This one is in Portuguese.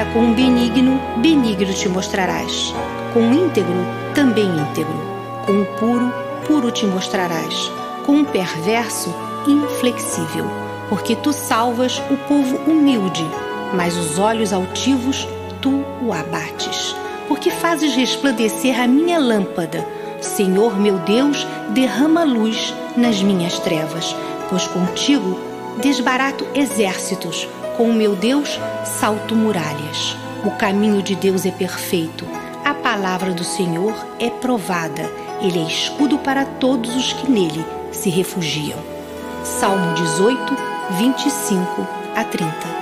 com o benigno, benigno te mostrarás. Com o íntegro, também íntegro. Com o puro, puro te mostrarás. Com o perverso, inflexível. Porque tu salvas o povo humilde, mas os olhos altivos tu o abates. Porque fazes resplandecer a minha lâmpada. Senhor meu Deus, derrama luz nas minhas trevas, pois contigo desbarato exércitos, com o meu Deus salto muralhas. O caminho de Deus é perfeito, a palavra do Senhor é provada, ele é escudo para todos os que nele se refugiam. Salmo 18, 25 a 30.